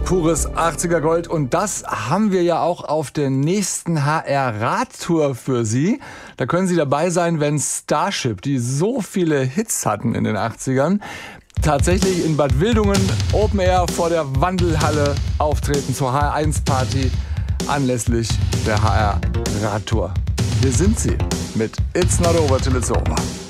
Pures 80er Gold. Und das haben wir ja auch auf der nächsten HR-Radtour für Sie. Da können Sie dabei sein, wenn Starship, die so viele Hits hatten in den 80ern, tatsächlich in Bad Wildungen Open Air vor der Wandelhalle auftreten zur HR1-Party anlässlich der HR-Radtour. Hier sind sie mit It's Not Over Till It's Over.